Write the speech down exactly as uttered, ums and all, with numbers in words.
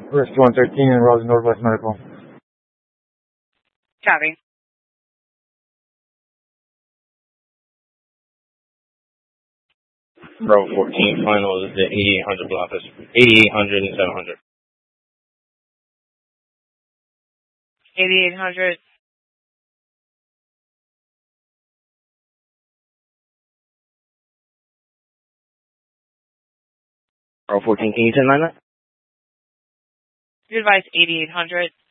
Rescue one thirteen in Roslyn Northwest Medical. Copy. Bravo fourteen, final is the eighty-eight hundred office. eighty-eight hundred and seven hundred. eighty-eight hundred. Bravo fourteen, can you ten nine that? You advise eighty-eight hundred.